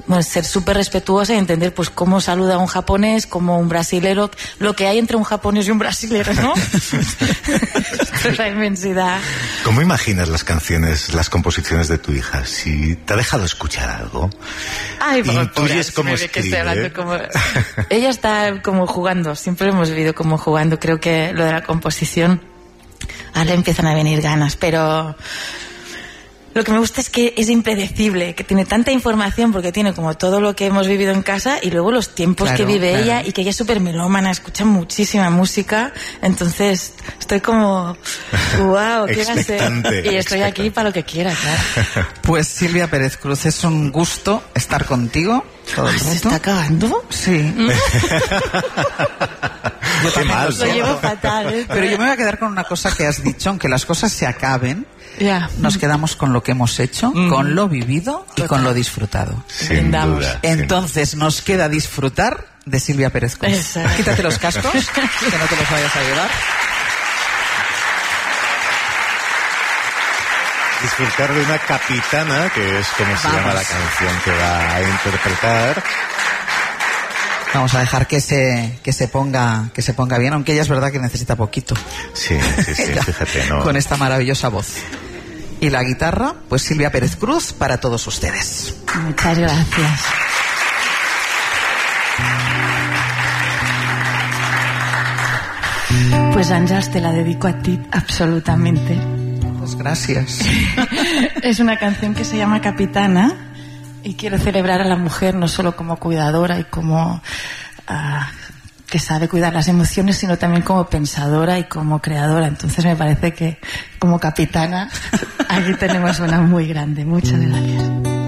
bueno, ser súper respetuosa y entender pues cómo saluda un japonés, como un brasilero, lo que hay entre un japonés y un brasilero, ¿no? Es la inmensidad. ¿Cómo imaginas las canciones, las composiciones de tu hija? Si te ha dejado escuchar algo, ay, intuyes cómo escribe. Ella está como jugando, siempre lo hemos vivido como jugando. Creo que lo de la composición, ahora le empiezan a venir ganas, pero lo que me gusta es que es impredecible, que tiene tanta información porque tiene como todo lo que hemos vivido en casa y luego los tiempos que vive ella, y que ella es súper melómana, escucha muchísima música, entonces estoy como wow, ¿qué va a ser? Y estoy aquí para lo que quiera, claro. Pues Silvia Pérez Cruz, es un gusto estar contigo todo el rato. ¿Se está acabando? Sí. Yo Qué mal, lo llevo fatal, pero yo me voy a quedar con una cosa que has dicho: aunque las cosas se acaben, nos quedamos con lo que hemos hecho, con lo vivido y con lo disfrutado. Sin duda. Entonces nos queda disfrutar de Silvia Pérez Cruz. Exacto. Quítate los cascos, que no te los vayas a llevar. Disfrutar de una capitana, que es como se llama la canción que va a interpretar. Vamos a dejar que se ponga bien, aunque ella es verdad que necesita poquito. Sí, fíjate, ¿no? Con esta maravillosa voz. Y la guitarra, pues Silvia Pérez Cruz para todos ustedes. Muchas gracias. Pues Àngels, te la dedico a ti absolutamente. Pues gracias. Es una canción que se llama Capitana. Y quiero celebrar a la mujer no solo como cuidadora y como que sabe cuidar las emociones, sino también como pensadora y como creadora. Entonces me parece que como capitana aquí tenemos una muy grande. Muchas gracias.